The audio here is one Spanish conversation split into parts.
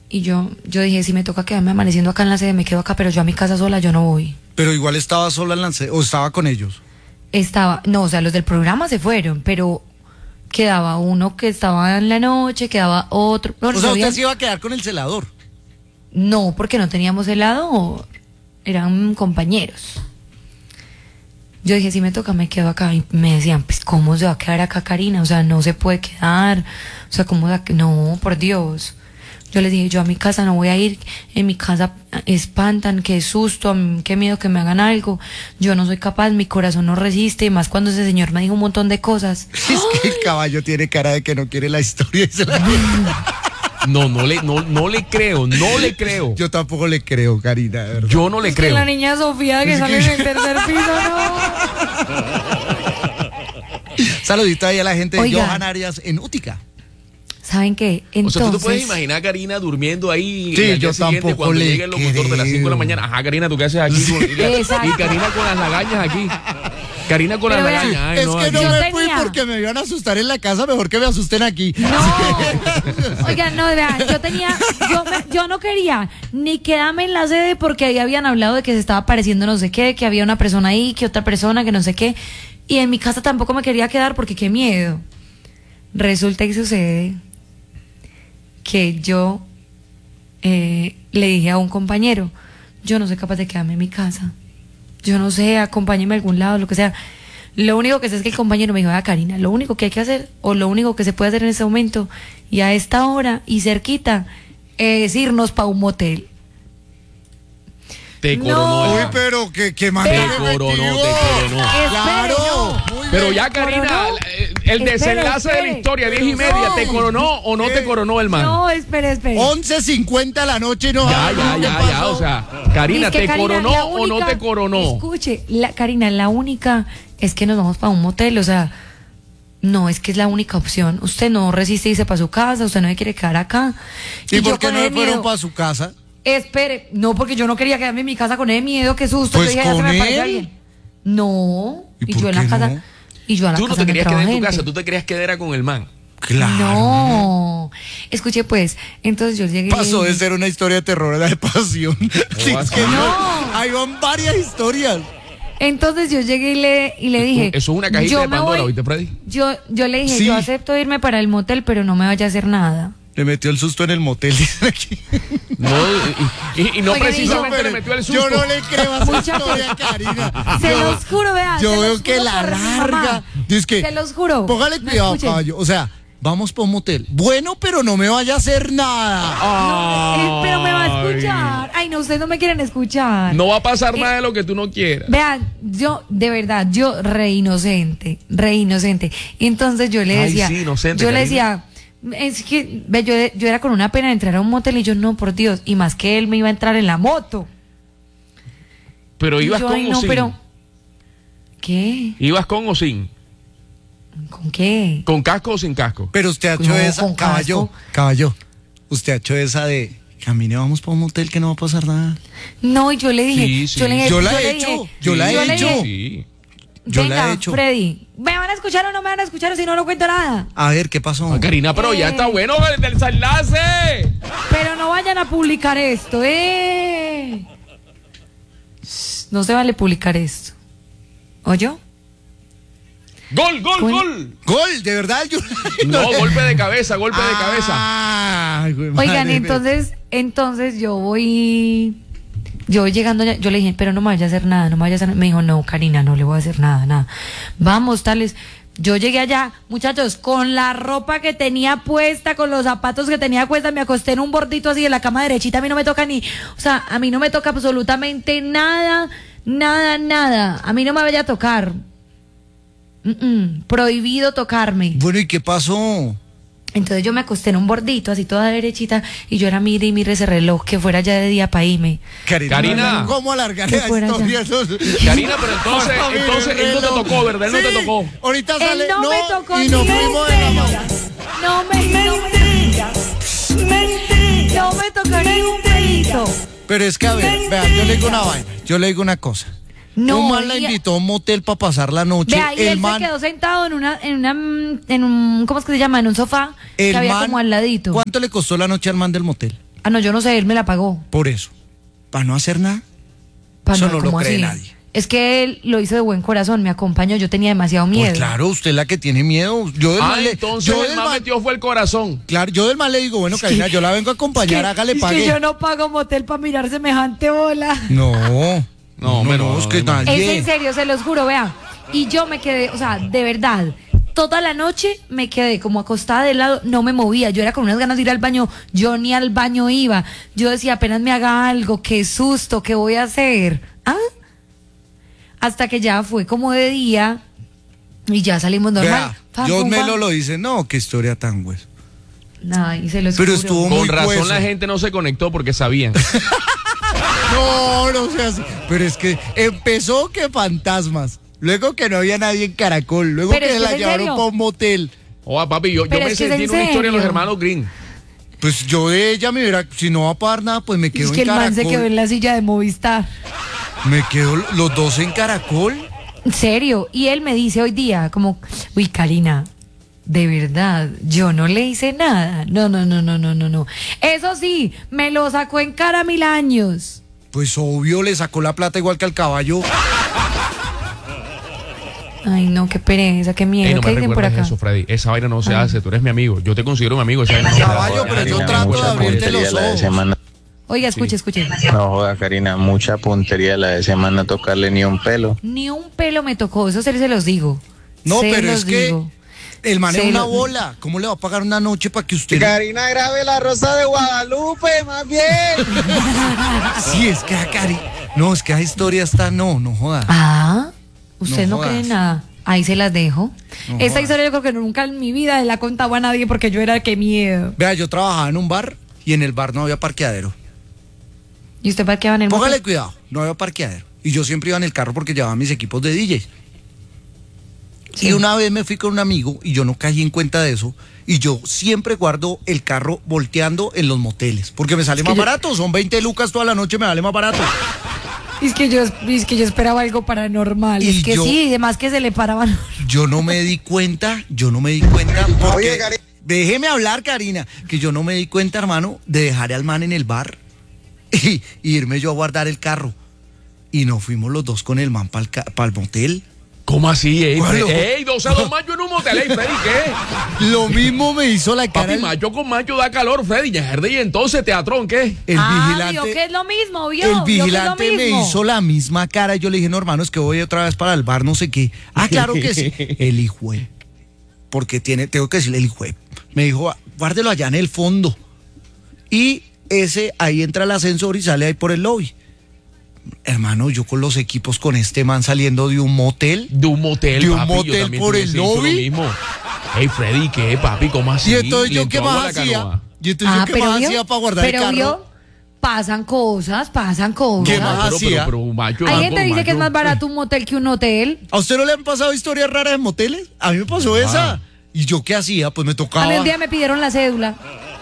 Y yo dije, si me toca quedarme amaneciendo acá en la sede, me quedo acá, pero yo a mi casa sola, yo no voy. Pero igual estaba sola en la o estaba con ellos. No, o sea, los del programa se fueron, pero quedaba uno que estaba en la noche, quedaba otro. O sea, usted se iba a quedar con el celador. No, porque no teníamos helador, eran compañeros. Yo dije, si me toca, me quedo acá. Y me decían, pues, ¿cómo se va a quedar acá, Karina? O sea, no se puede quedar. O sea, ¿cómo no, por Dios? Yo les dije, yo a mi casa no voy a ir. En mi casa espantan, qué susto, qué miedo que me hagan algo. Yo no soy capaz, mi corazón no resiste. Más cuando ese señor me dijo un montón de cosas. Es que el caballo tiene cara de que no quiere la historia y se la... No le creo. Yo tampoco le creo, Karina, de verdad. Yo no le creo. Que la niña Sofía que sale en el tercer piso, no. Saludito ahí a la gente de Oigan. Johan Arias en Útica. ¿Saben qué? Entonces, O sea, tú te puedes imaginar a Karina durmiendo ahí. Sí, y al día yo siguiente, tampoco cuando le llegue el locutor de las 5 de la mañana. Ajá, Karina, ¿tú qué haces aquí? Exacto. Y Karina con las lagañas aquí. Karina con Pero las vean, lagañas. Ay, Es que no yo me fui tenía- porque me iban a asustar en la casa, mejor que me asusten aquí. No, oigan, no, vean, yo no quería ni quedarme en la sede porque ahí habían hablado de que se estaba apareciendo no sé qué, que había una persona ahí, que otra persona, que no sé qué, y en mi casa tampoco me quería quedar porque qué miedo. Resulta que sucede que yo le dije a un compañero, yo no soy capaz de quedarme en mi casa, yo no sé, acompáñeme a algún lado, lo que sea. Lo único que sé es que el compañero me dijo, Karina, lo único que hay que hacer, o lo único que se puede hacer en ese momento, y a esta hora, y cerquita, es irnos para un motel. Te No. coronó. Uy, pero qué man Te tan coronó, efectivo. te coronó. Claro. Espere, Muy Pero bien. ya, Karina, ¿Coronó? el Espere, desenlace de la espere. historia, 10:30, No. ¿te coronó o no te coronó el man? No, espere. 11:50 de la noche no. Ya, o sea, Karina, Es que, ¿te Karina, coronó la o no única- te coronó? Escuche, Karina, la única es que nos vamos para un motel, o sea, no, es que es la única opción. Usted no resiste irse para su casa, usted no se quiere quedar acá. ¿Y yo por qué con no ese se fueron miedo- para su casa? Espere, no, porque yo no quería quedarme en mi casa con ese miedo, qué susto. Pues Yo dije, ya se con me aparece él. alguien. No, ¿Y y por yo en qué la casa. no? Y yo a la Tú no casa te querías entraba quedar en tu gente. casa, tú te querías quedar era con el man. Claro. No, escuche pues, entonces yo llegué. Pasó de ser una historia de terror a la de pasión. Sí, es que No. ahí van varias historias. Entonces yo llegué y le dije. Eso es una cajita yo de me Pandora, voy- ¿oíste, Freddy? Yo le dije, Sí. yo acepto irme para el motel, pero no me vaya a hacer nada. Le metió el susto en el motel, dicen aquí. No, y no Oigan, precisamente No, le pero metió el susto. yo no le creo a esa Muchachos. historia, Karina. Se los juro, vean. Yo se veo los que juro la por mi larga. mamá. Dice que, Se los juro. póngale No, cuidado, escuchen. caballo. O sea, vamos para un motel. Bueno, pero no me vaya a hacer nada. Pero me va a escuchar. Ay, no, ustedes no me quieren escuchar. No va a pasar nada de lo que tú no quieras. Vean, yo, de verdad, yo re inocente. Y entonces yo le Ay, decía, sí, inocente, yo le Karina. decía, es que ve, yo era con una pena de entrar a un motel y yo, no, por Dios, y más que él me iba a entrar en la moto. Pero Y ibas yo, con ay, o no, sin. pero, ¿qué? ¿Ibas con o sin? ¿Con qué? ¿Con casco o sin casco? Pero usted ha hecho No, esa, con caballo. casco. Caballo. Usted ha hecho esa de camine, vamos para un motel que no va a pasar nada. No, y yo le dije, Sí, sí. yo le dije, Yo la yo he le hecho, dije, yo la he le hecho. dije, Sí. Yo la venga, he hecho. Freddy, ¿me van a escuchar o no me van a escuchar o si no, no cuento nada? A ver, ¿qué pasó? Ah, Karina, pero ya está bueno el desenlace. Pero no vayan a publicar esto, No se vale publicar esto. ¿Oyó? ¡Gol, gol, Bueno. gol! Gol, de verdad. Yo... No, golpe de cabeza, golpe de cabeza. Ay, güey, Oigan, madre. entonces yo voy llegando allá, yo le dije, pero no me vaya a hacer nada, no me vaya a hacer nada. Me dijo, no, Karina, no le voy a hacer nada. Vamos, tales. Yo llegué allá, muchachos, con la ropa que tenía puesta, con los zapatos que tenía puesta, me acosté en un bordito así de la cama derechita, a mí no me toca o sea, a mí no me toca absolutamente nada. A mí no me vaya a tocar. Prohibido tocarme. Bueno, ¿y qué pasó? Entonces yo me acosté en un bordito, así toda derechita, y yo era mire ese reloj, que fuera ya de día para irme. Karina. ¿Cómo alargar Que la fuera historia? Karina, pero entonces él no te tocó, ¿verdad? Él no te Sí, tocó. Ahorita Él sale, no me tocó y ni nos un fuimos de la pelo. mano. No me tocó ni un pelito. Pero es que, a ver, vean, yo le digo una vaina, yo le digo una cosa. No, un man la y- invitó a un motel para pasar la noche. Vea, y el él man, se quedó sentado en un, ¿cómo es que se llama? En un sofá que el había man, como al ladito. ¿cuánto le costó la noche al man del motel? Ah, no, yo no sé, él me la pagó. Por eso. ¿Para no hacer nada? Pa, Eso no lo ¿cómo cree así? nadie. Es que él lo hizo de buen corazón, me acompañó, yo tenía demasiado miedo. Pues claro, usted es la que tiene miedo. Yo del mal Entonces yo el del más mal- metió fue el corazón. Claro, yo del mal le digo, bueno, Karina, yo la vengo a acompañar, hágale, es pague. que yo no pago motel para mirar semejante bola. No, es que no, nadie. Es en serio, se los juro, vea. Y yo me quedé, o sea, de verdad, toda la noche me quedé como acostada de lado, no me movía. Yo era con unas ganas de ir al baño, yo ni al baño iba. Yo decía, apenas me haga algo, qué susto, ¿qué voy a hacer? ¿Ah? Hasta que ya fue como de día y ya salimos normal. Vea, Pam, Dios pum, me pam. lo dice, no, qué historia tan hueso. Ay, se los Pero juro. estuvo muy Con razón hueso. la gente no se conectó porque sabían. No sea así. Pero es que empezó que fantasmas. Luego que no había nadie en Caracol. Luego Pero que es que la es en llevaron serio. para un motel. Oa, papi, yo Pero me es que es sentí en en una historia de los serio. hermanos Green. Pues yo de ella me hubiera, si no va a pagar nada, pues me quedo Es que en el man Caracol. se quedó en la silla de Movistar. Me quedo los dos en Caracol. En serio. Y él me dice hoy día, como, uy, Karina, de verdad, yo no le hice nada. No. Eso sí, me lo sacó en cara 1000 años. Pues obvio, le sacó la plata igual que al caballo. Ay, no, qué pereza, qué miedo. Ey, no ¿Qué me dicen por recuerdes acá? eso, Freddy. Esa vaina no se hace. Tú eres mi amigo. Yo te considero mi amigo. Esa vaina no se Caballo, hace. pero yo Karina, trato de mucha abrirte puntería. los la de ojos. semana. Oiga, escuche. No joda, Karina, mucha puntería la de semana tocarle ni un pelo. Ni un pelo me tocó, eso se los digo. No, Se pero los es que digo. el man es Se una lo- bola. ¿Cómo le va a pagar una noche para que usted... Karina grabe la Rosa de Guadalupe, más bien. Sí, es que Cari... No, es que esa historia está... No joda. Ah, usted no, No cree jodas. nada. Ahí se las dejo. No Esta jodas. historia yo creo que nunca en mi vida la he contado a nadie porque yo era que miedo. Vea, yo trabajaba en un bar y en el bar no había parqueadero. ¿Y usted para qué va en el Póngale motel? cuidado, no había parqueadero. Y yo siempre iba en el carro porque llevaba mis equipos de DJ. Sí. Y una vez me fui con un amigo y yo no caí en cuenta de eso. Y yo siempre guardo el carro volteando en los moteles. Porque me sale Es que más yo- barato. Son 20 lucas toda la noche, me vale más barato. Es que yo esperaba algo paranormal. Y Es que yo- sí, además que se le paraban. Yo no me di cuenta. Porque, déjeme hablar, Karina. Que yo no me di cuenta, hermano, de dejar al man en el bar y irme yo a guardar el carro. Y nos fuimos los dos con el man para el motel. ¿Cómo así, Bueno. Ey, 12 a 2 mayo en un motel, ey, Freddy, ¿qué? Lo mismo me hizo la cara Papi, macho con macho da calor, Freddy. Y entonces, teatrón, ¿qué? el vigilante. Vio que es lo mismo, vio. El vio que es lo vigilante me mismo. hizo la misma cara. Yo le dije, no, hermano, es que voy otra vez para el bar, no sé qué. Ah, claro que sí. El hijo de- porque tengo que decirle el hijo de- me dijo, "Ah, guárdelo allá en el fondo." Y ahí entra el ascensor y sale ahí por el lobby. Hermano, yo con los equipos con este man saliendo de un motel. De un motel, De un papi. motel yo también por te el hubiese dicho lobby. lo mismo. Ey, Freddy, ¿qué, papi? ¿Cómo así? Y entonces Le yo qué entró agua a más la hacía. canoa. Y entonces yo qué más vio, hacía para guardar el pero carro. vio, pasan cosas. ¿Qué más hacía? Pero, macho, Hay va gente por que dice que es macho. más barato un motel que un hotel. ¿A usted no le han pasado historias raras en moteles? A mí me pasó esa. ¿Y yo qué hacía? Pues me tocaba. A mí un día me pidieron la cédula.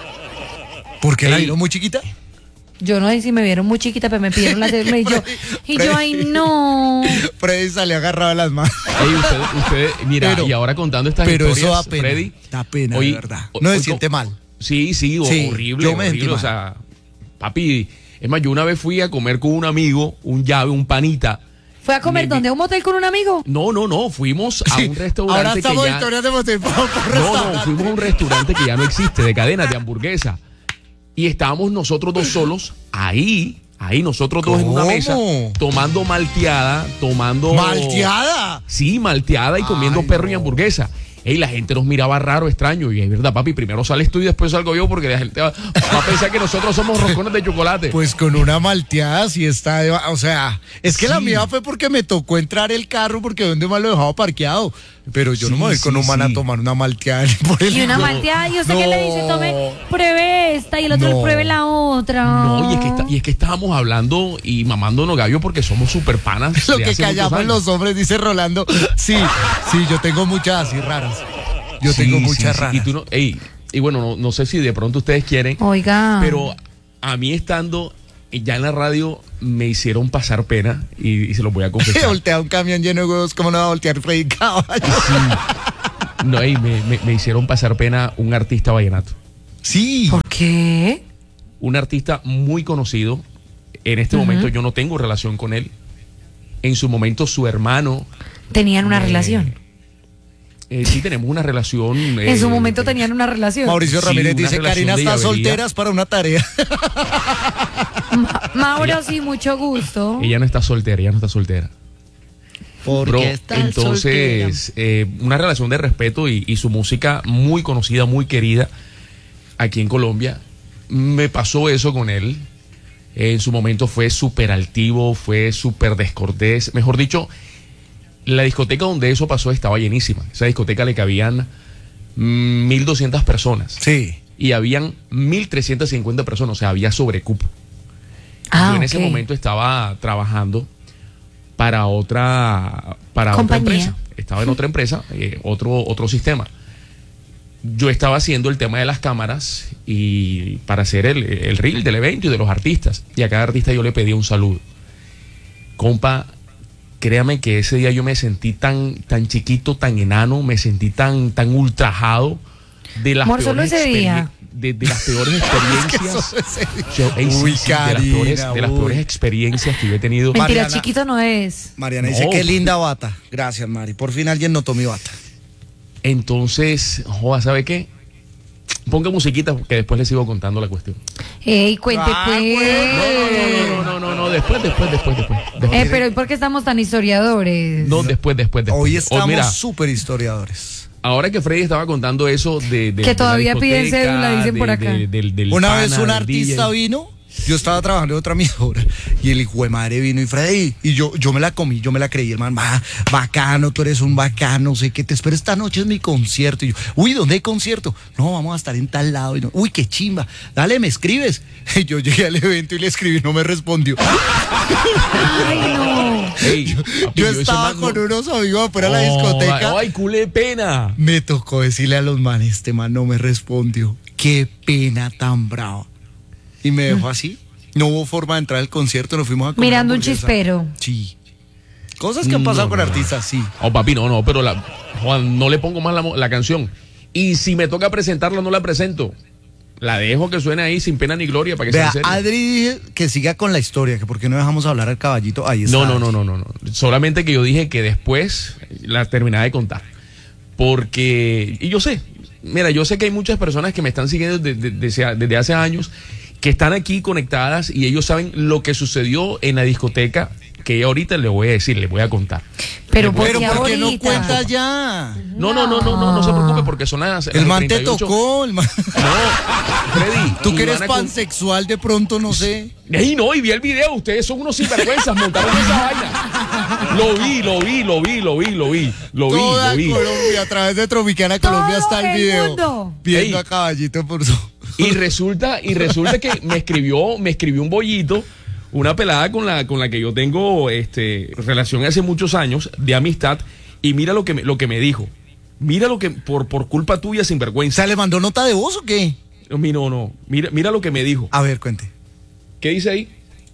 ¿Por qué la Ey. vieron muy chiquita? Yo no sé si me vieron muy chiquita, pero me pidieron la cédula y yo, ay, no. Freddy salió agarrado de las manos. Ey, usted, mira, Pero- y ahora contando estas pero eso historias, da pena, Freddy. da pena, de verdad. No se siente mal. Sí, Sí, horrible, yo me sentí horrible. O mal. sea, papi, es más, yo una vez fui a comer con un amigo, un llave, un panita. ¿Fue a comer Me- dónde? ¿A un motel con un amigo? No, fuimos a Sí, un restaurante ahora estamos que en ya... historias de motel. Vamos por No, restaurante. fuimos a un restaurante que ya no existe, de cadenas de hamburguesa. Y estábamos nosotros dos solos, ahí nosotros dos en una ¿Cómo? mesa, tomando malteada, ¿Malteada? Sí, malteada y comiendo Ay, perro y no. hamburguesa. Ey, la gente nos miraba raro, extraño. Y es verdad, papi, primero sales tú y después salgo yo porque la gente va a pensar que nosotros somos roscones de chocolate. Pues con una malteada sí está. O sea, es que la Sí. mía fue porque me tocó entrar el carro porque donde más lo dejaba parqueado. Pero yo no Sí, me voy con sí, un man a sí. tomar una malteada por el. Y una No. malteada, y usted que le dice, No. tome, pruebe esta, y el otro No. pruebe la otra. No, y es que estábamos hablando y mamándonos gallo porque somos super panas. Lo de que hace muchos callamos años. los hombres, dice Rolando. Sí, yo tengo muchas así raras. Yo Sí, tengo sí, muchas sí. raras. Y tú no, ey, y bueno, no sé si de pronto ustedes quieren, Oiga. pero a mí estando ya en la radio me hicieron pasar pena y se los voy a confesar. Voltea un camión lleno de huevos, ¿cómo no va a voltear Freddy Caballo? No, ey, me hicieron pasar pena un artista vallenato. Sí. ¿Por qué? un artista muy conocido. En este momento yo no tengo relación con él. En su momento su hermano... Tenían una relación. Sí, tenemos una relación. En su momento tenían una relación. Mauricio Sí, Ramírez una dice, relación Karina de está llavería. soltera, es para una tarea. Mauro, sí, mucho gusto. Ella no está soltera, Bro, entonces, una relación de respeto y su música muy conocida, muy querida aquí en Colombia. Me pasó eso con él. En su momento fue súper altivo, fue súper descortés. Mejor dicho, la discoteca donde eso pasó estaba llenísima. Esa discoteca le cabían 1.200 personas. Sí. Y habían 1.350 personas, o sea, había sobrecupo. Yo en ese momento estaba trabajando para otra empresa. Estaba en otra empresa, otro sistema. Yo estaba haciendo el tema de las cámaras y para hacer el reel del evento y de los artistas. Y a cada artista yo le pedía un saludo. Compa, créame que ese día yo me sentí tan chiquito, tan enano, me sentí tan ultrajado de las peores de las peores experiencias. De las peores experiencias que yo he tenido. Mentira, Mariana, chiquito no es. Mariana dice, qué linda bata. Gracias, Mari. Por fin alguien notó mi bata. Entonces, joda, ¿sabe qué? Ponga musiquita que después les sigo contando la cuestión. Ey, cuente pues. No, después. Pero ¿y por qué estamos tan historiadores? No, después. Hoy Oh, mira, estamos súper historiadores. ahora que Freddy estaba contando eso de Que todavía piden cédula, dicen por acá. Una vez un artista vino, yo estaba trabajando en otra emisora, y el hijo de madre vino y Freddy, y yo me la comí, yo me la creí, hermano, bacano, tú eres un bacano, sé que te espero, esta noche es mi concierto. Y yo, uy, ¿dónde hay concierto? No, vamos a estar en tal lado. Y no, uy, qué chimba, dale, me escribes. Y yo llegué al evento y le escribí, no me respondió. Ay, no. Ey, Yo estaba con unos amigos afuera de la discoteca. Ay, culé pena. Me tocó decirle a los manes, este man no me respondió. Qué pena tan brava. Y me dejó así. No hubo forma de entrar al concierto, nos fuimos a comer Mirando un hamburguesa. chispero. Sí. Cosas que han pasado con artistas, sí. Oh, papi, no, pero Juan, no le pongo más la canción. Y si me toca presentarla, no la presento. La dejo que suene ahí sin pena ni gloria para que Vea, sea en serio. Adri dije que siga con la historia, que por qué no dejamos hablar al caballito. Ahí está. No. Solamente que yo dije que después la terminaba de contar. Porque, y yo sé que hay muchas personas que me están siguiendo desde hace años, que están aquí conectadas y ellos saben lo que sucedió en la discoteca, que yo ahorita les voy a decir, les voy a contar. Pero Pero ¿por ¿por qué qué no ahorita? cuenta ya? No se preocupe porque son las El man te 38. tocó, el man. No, Freddy. Tú y que eres van a con- pansexual de pronto, no sé. Ey, no, y vi el video, ustedes son unos sinvergüenzas, montaron esa vaina. Lo vi. Toda Colombia, a través de Tropicana Colombia Todo está el el video. mundo. Viendo Ey. a caballito por su... Y resulta que me escribió un bollito, una pelada con la que yo tengo relación hace muchos años de amistad, y mira lo que me dijo. Mira lo que por culpa tuya, O sinvergüenza. sea, ¿le mandó nota de voz o qué? No. Mira lo que me dijo. A ver, cuente. ¿Qué dice ahí?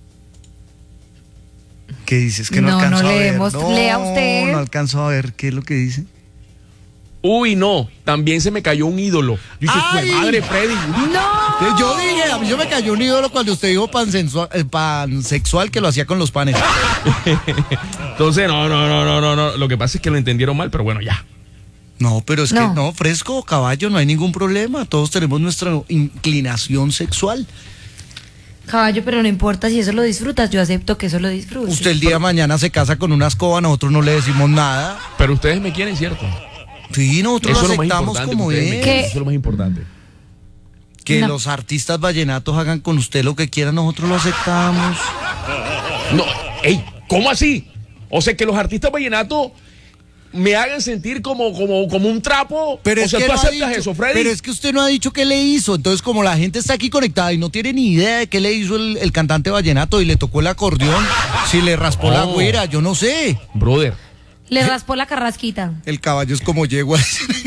¿Qué dices? Que no, No, alcanzo no a ver. leemos. Lea usted. No alcanzo a ver qué es lo que dice. Uy, no, también se me cayó un ídolo. Yo dije, ¡Ay! "Jue madre, Freddy". ¡No! Yo dije, a mí yo me cayó un ídolo cuando usted dijo pansexual que lo hacía con los panes. Entonces, no. Lo que pasa es que lo entendieron mal, pero bueno, ya. No, pero es No. que no, fresco, caballo, no hay ningún problema. Todos tenemos nuestra inclinación sexual. Caballo, pero no importa si eso lo disfrutas, yo acepto que eso lo disfrutes. Usted el día de mañana se casa con una escoba, nosotros no le decimos nada. Pero ustedes me quieren, ¿cierto? Sí, nosotros Eso lo es lo más aceptamos importante. como que ustedes me es. quieren, ¿Qué? eso es lo más importante. Que No. los artistas vallenatos hagan con usted lo que quieran, nosotros lo aceptamos. No, ey, ¿cómo así? O sea, que los artistas vallenatos me hagan sentir como un trapo. Pero o es sea, que ¿tú no ha aceptas dicho, eso, Freddy? pero es que usted no ha dicho qué le hizo. Entonces, como la gente está aquí conectada y no tiene ni idea de qué le hizo el cantante vallenato y le tocó el acordeón, si le raspó la Oh. güera, yo no sé. Brother, Le raspó la carrasquita. El caballo es como yegua.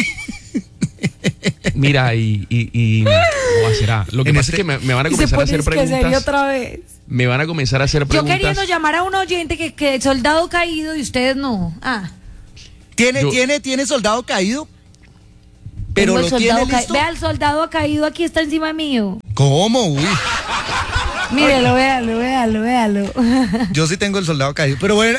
mira, no será. Lo que En pasa es que me van a comenzar a hacer preguntas. otra vez. Me van a comenzar a hacer Yo preguntas. queriendo llamar a un oyente que soldado caído y ustedes no. Ah, ¿Tiene, Yo- tiene soldado caído? Pero Tengo el lo tiene soldado listo. Vea, el soldado caído aquí está encima mío. ¿Cómo? Uy, Mírelo, véalo. yo sí tengo el soldado caído. Pero bueno,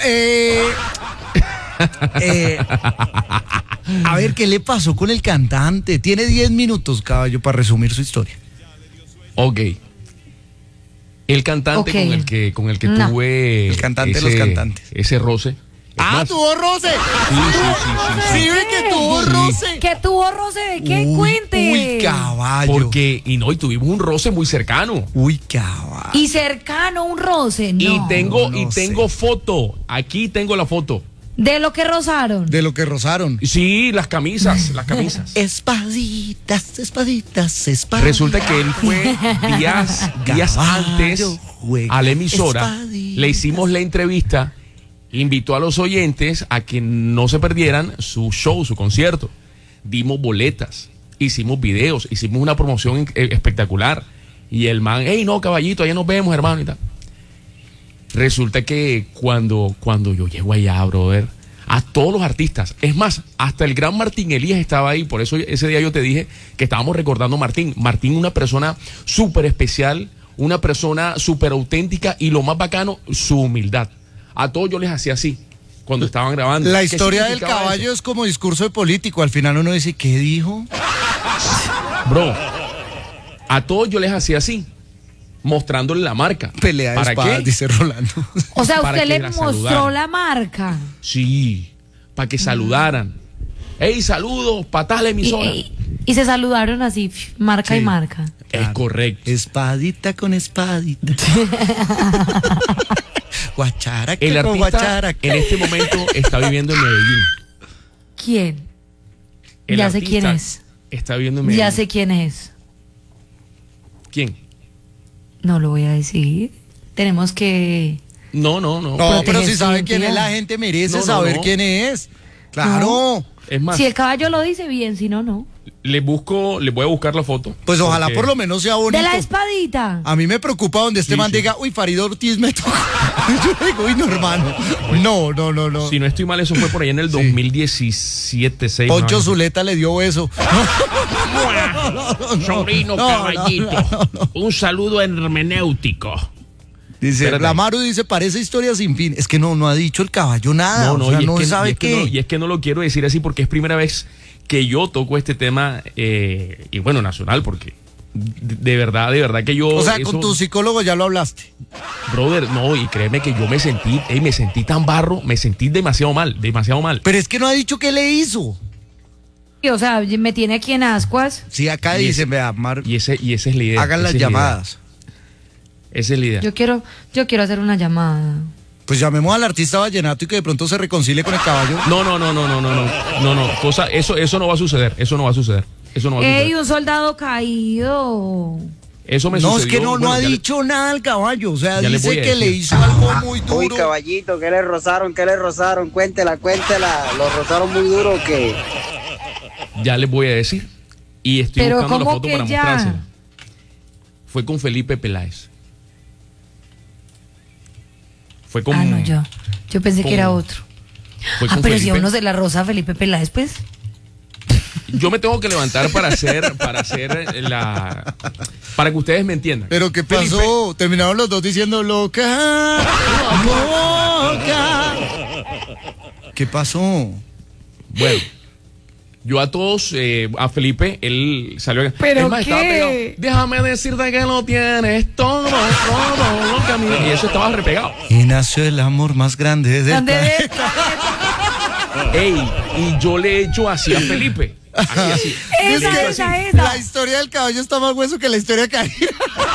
a ver, ¿qué le pasó con el cantante? Tiene 10 minutos, caballo, para resumir su historia. Ok. El cantante Ok. con el que No. tuve El cantante de los cantantes. ese roce. Es más, ¡Tuvo roce! sí. Sí, ve que tuvo Sí. roce. ¿Qué tuvo roce de qué? Uy, Cuente. Uy, caballo. Porque, y tuvimos un roce muy cercano. Uy, caballo. Y cercano un roce, no. y tengo no foto. Aquí tengo la foto. De lo que rozaron. De lo que rozaron. Sí, las camisas. Espaditas. Resulta que él fue días Caballo, antes juega a la emisora. espadita. Le hicimos la entrevista. Invitó a los oyentes a que no se perdieran su show, su concierto. Dimos boletas, hicimos videos, hicimos una promoción espectacular. Y el man, hey, no, caballito, allá nos vemos, hermano, y tal. Resulta que cuando yo llego allá, brother, a todos los artistas, es más, hasta el gran Martín Elías estaba ahí, por eso ese día yo te dije que estábamos recordando a Martín. Martín, una persona súper especial, una persona súper auténtica y lo más bacano, su humildad. A todos yo les hacía así cuando estaban grabando. La ¿Qué historia del significaba caballo eso? es como discurso de político. Al final uno dice, ¿qué dijo? Bro, a todos yo les hacía así, mostrándole la marca. Pelea de ¿Para espadas, qué? dice Rolando. O sea, para usted que le la mostró saludaran. la marca. Sí, para que saludaran. Hey, saludos, para tal emisora. Y se saludaron así, marca Sí. y marca. Es correcto. Espadita con espadita. Guachara El con artista guachara. en este momento está viviendo en Medellín. ¿Quién? El Ya sé artista quién es. Está viviendo en Medellín. Ya sé quién es. ¿Quién? No lo voy a decir. Tenemos que... No. No, pero si Proteger sabe su quién es, identidad. la gente merece No, saber no. quién es. Claro. Es más, Si el caballo lo dice bien, si no, no. le voy a buscar la foto. Pues ojalá porque por lo menos sea bonito. De la espadita. A mí me preocupa donde este Sí, man sí. diga, uy, Farid Ortiz me toca. Yo digo, uy, no, hermano. No. Si no estoy mal, eso fue por ahí en el 2017, 6. Poncho Zuleta le dio eso. Sobrino No, caballito. no. Un saludo hermenéutico. Dice, Espérate. la Maru dice, parece historia sin fin. Es que no ha dicho el caballo nada. o sea, y es no que, sabe y es que qué. no- y es que no lo quiero decir así porque es primera vez que yo toco este tema, y bueno, nacional, porque de verdad que yo... O sea, eso- con tu psicólogo ya lo hablaste. Brother, no, y créeme que yo me sentí tan barro, me sentí demasiado mal. Pero es que no ha dicho qué le hizo. Y, o sea, me tiene aquí en ascuas. Sí, acá Y dicen, ese- vea, Mar, Y esa es la idea. hagan las esa es la idea. llamadas. Esa es la idea. Yo quiero hacer una llamada. Pues llamemos al artista vallenato y que de pronto se reconcilie con el caballo. No. Eso no va a suceder. Eso no va a suceder. ¡Ey, un soldado caído! Eso me No, sucedió. es que no bueno, ha ya le- dicho nada al caballo. O sea, ya les voy dice a que le decir. hizo algo muy Uy, duro. caballito, ¿qué le rozaron? Cuéntela. ¿Lo rozaron muy duro o qué? Ya les voy a decir. Y estoy Pero buscando la ¿cómo foto que para ya? mostrársela. Fue con Felipe Peláez. Fue con. Ah, no, yo pensé que era con- otro. Fue Ah, con pero si a Felipe. uno se la rosa Felipe Peláez, pues. Yo me tengo que levantar para hacer para que ustedes me entiendan. Pero ¿qué Felipe- pasó? Terminaron los dos diciendo loca. ¿Qué pasó? Bueno, yo a todos, a Felipe, él salió. ¿Pero es más, estaba qué? pegado. Déjame decirte que lo tienes todo lo que a mí. Y eso estaba repegado. Y nació el amor más grande del ¿Dónde planeta. Ey, y yo le he hecho así a Felipe. Así. Es que Esa. La historia del caballo está más hueso que la historia de Karina.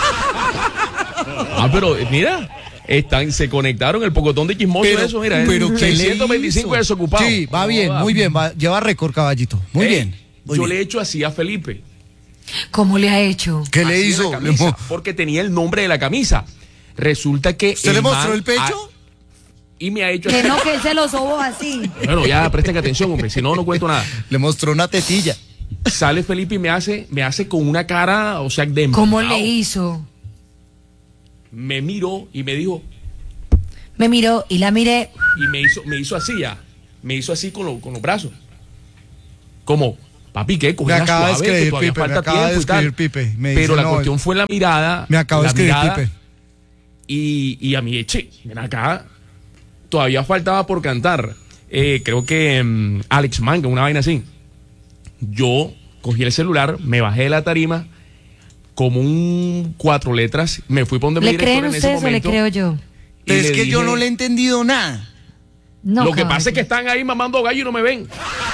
Ah, pero mira, se conectaron el pocotón de chismoso de eso, mira. pero ¿qué le 625 hizo? desocupados. Sí, va bien, Joda. muy bien. Lleva récord, caballito. Muy Ey, bien. muy yo bien. le he hecho así a Felipe. ¿Cómo le ha hecho? ¿Qué le Así de hizo? la camisa, porque tenía el nombre de la camisa. Resulta que. ¿Usted le mostró man el pecho? y me ha hecho Que así. no, que él se lo sobó así. Bueno, ya presten atención, hombre, si no, no cuento nada. Le mostró una tetilla. Sale Felipe y me hace con una cara, o sea, de ¿Cómo emputado. le hizo? Me miró y me dijo, Me miró y la miré. y me hizo así ya. Me hizo así con los brazos. Como, papi, ¿qué? Me Cogela acaba de suave, que escribir todavía Pipe, me falta acaba de tiempo y tal. escribir Pipe. Me Pero dice, la no, cuestión fue la mirada. me acaba de la escribir mirada, Pipe. Y a mí, che, ven acá, todavía faltaba por cantar. Creo que Alex Manga, una vaina así. Yo cogí el celular, me bajé de la tarima, como un 4 letras, me fui por donde mi ¿Le director creen en ese ustedes o le momento. creo yo? y Es le que yo dije, no le he entendido nada. No, lo que caballo. pasa es que están ahí mamando gallo y no me ven.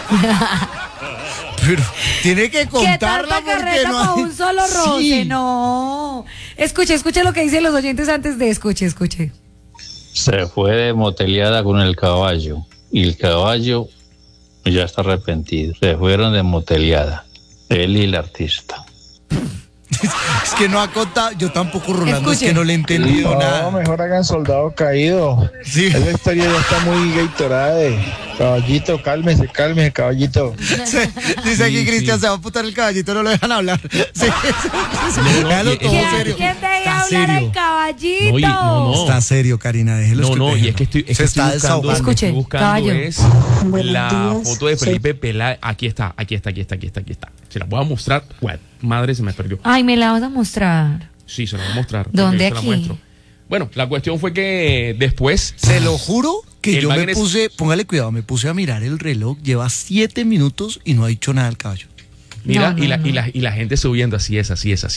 Pero tiene que ¿Qué contarla tanta porque carreta no para hay... un solo roce? Sí. No. Escuche lo que dicen los oyentes antes de escuche. Se fue de moteleada con el caballo y el caballo ya está arrepentido. Se fueron de moteleada, él y el artista. Es que no ha contado, yo tampoco, Rolando, Escuche. es que no le he entendido nada. mejor hagan soldado caído. Sí. Esa historia ya está muy Gatorade. Caballito, cálmese, caballito. Dice aquí Sí, Cristian, sí. se va a putar el caballito, no lo dejan hablar. Sí, no, déjalo y- todo ¿Quién serio. te deja Está hablar serio. al caballito? No. Está serio, Karina, déjelo. No, y es que estoy, se está desahogando. Escuche, estoy buscando caballo. es la foto de Felipe Peláez. Aquí está. Se la voy a mostrar. Bueno, madre, se me perdió. Ay, me la vas a mostrar. Sí, se la voy a mostrar. ¿Dónde porque se la aquí? muestro. Bueno, la cuestión fue que después Se lo juro que El yo me man es- puse, póngale cuidado, me puse a mirar el reloj, lleva 7 minutos y no ha dicho nada el caballo. mira, No, no, y la gente subiendo, así es.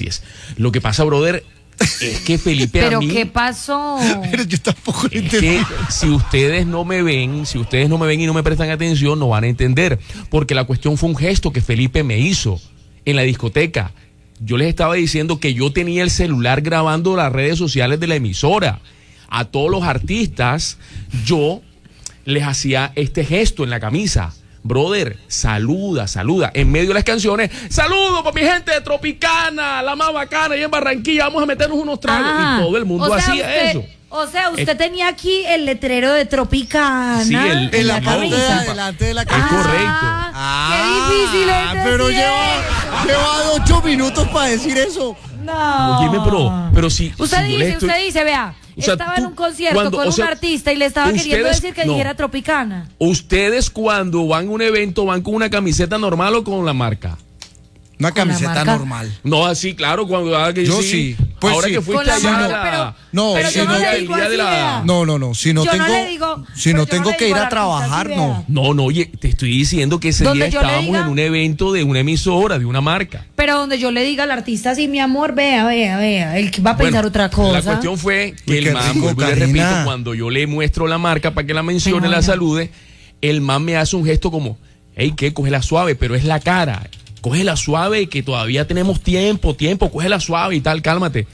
Lo que pasa, brother, es que Felipe a ¿Pero mí, qué pasó? Pero yo tampoco lo es entendí. que si ustedes no me ven y no me prestan atención, no van a entender. Porque la cuestión fue un gesto que Felipe me hizo en la discoteca. Yo les estaba diciendo que yo tenía el celular grabando las redes sociales de la emisora. A todos los artistas, yo les hacía este gesto en la camisa. Brother, saluda. En medio de las canciones, saludo para mi gente de Tropicana, la más bacana, y en Barranquilla, vamos a meternos unos tragos. Ah, y todo el mundo o sea, hacía usted- eso. O sea, usted tenía aquí el letrero de Tropicana Sí, En la no, parte de camisa. adelante de la Es camisa. correcto. Qué difícil es pero decir lleva 8 minutos para decir eso. No. Óyeme, pero si. Usted si yo les estoy- usted dice, vea, O sea, estaba en tú, un concierto cuando- con o sea, un artista y le estaba queriendo ustedes- decir que no. dijera Tropicana. Ustedes cuando van a un evento, ¿van con una camiseta normal o con la marca? Una Con la camiseta marca. normal. No, así, claro, cuando Yo sí, pues ahora sí. que fuiste Con la allá marca, a pero- No, pero si yo no no le le digo día de así, la... vea. No, si no Yo no tengo, le digo- si pero no yo tengo no le que digo ir al a trabajar, artista, no. sí, vea. No, oye, te estoy diciendo que ese Donde día yo le estábamos diga- en un evento de una emisora, de una marca. Pero donde yo le diga al artista, sí, mi amor, vea, él va a pensar Bueno, otra cosa. La cuestión fue que Uy, el qué man, rico, vuelvo y le Karina. repito, cuando yo le muestro la marca para que la mencione, Bueno. la salude, el man me hace un gesto como, hey, ¿qué? Cógela suave, pero es la cara. Cógela suave, que todavía tenemos tiempo, cógela suave y tal, cálmate.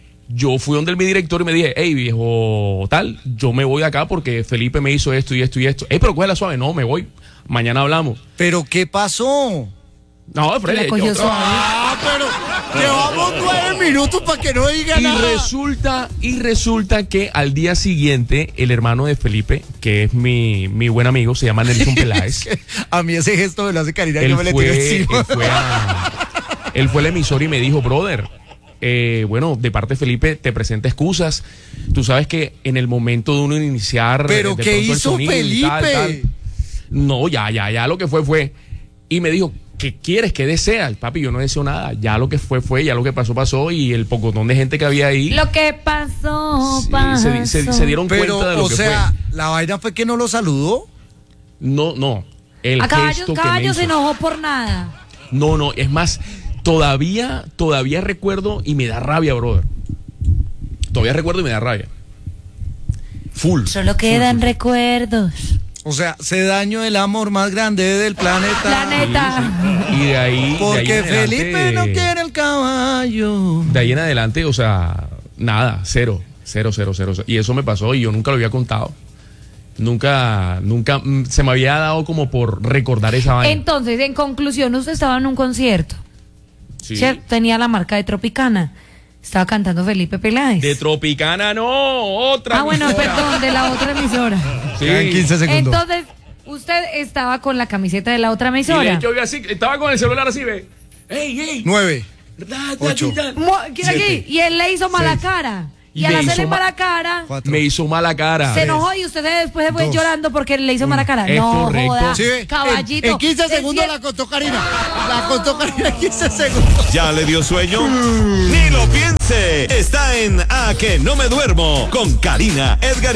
Yo fui donde mi director y me dije, hey, viejo, tal, yo me voy acá porque Felipe me hizo esto y esto y esto. Hey, pero cógela suave, no, me voy. Mañana hablamos. Pero ¿qué pasó? No, Freddy, la cogió suave. Pero llevamos 9 minutos para que no diga Y nada. resulta que al día siguiente, el hermano de Felipe, que es mi buen amigo, se llama Nelson Peláez. A mí ese gesto me lo hace Karina y él yo me le tiro encima. él fue al emisor y me dijo, brother, bueno, de parte de Felipe te presenta excusas. Tú sabes que en el momento de uno iniciar... Pero de ¿qué pronto el hizo sonido y Felipe? tal. No, ya lo que fue. Y me dijo, ¿qué quieres? ¿Qué deseas? Papi, yo no deseo nada. Ya lo que fue, ya lo que pasó. Y el pocotón de gente que había ahí... Lo que pasó, sí, pasó. se dieron Pero, cuenta de lo o que sea, fue. la vaina fue que no lo saludó. No. El A gesto que me caballo hizo. se enojó por nada. No, es más, todavía recuerdo y me da rabia, brother. Todavía recuerdo y me da rabia. Full. Solo quedan recuerdos. O sea, se dañó el amor más grande del planeta. Y de ahí. Porque de ahí en adelante- Felipe no quiere el caballo. De ahí en adelante, o sea, nada, cero. Y eso me pasó y yo nunca lo había contado. Nunca se me había dado como por recordar esa vaina. Entonces, en conclusión, usted estaba en un concierto. Sí. ¿Cierto? Tenía la marca de Tropicana. Estaba cantando Felipe Peláez. De Tropicana, no, otra. Ah, bueno, emisora. perdón, de la otra emisora. Sí. Quedan 15 segundos. Entonces, usted estaba con la camiseta de la otra Y de emisora. hecho, yo así, estaba con el celular así, ve. ¡Ey! 9. Da, 8. ¿Quién aquí? Siete. Y él le hizo mala 6. cara. Y al hacerle mala cara, 4. Me hizo mala cara. se enojó y usted después se fue 2. llorando porque le hizo mala cara. Es No, correcto. joda, Sí, caballito. en 15 segundos Es la contó Karina. La contó Karina en 15 segundos. ¿Ya le dio sueño? Ni lo piense. Está en A que no me duermo con Karina, Edgar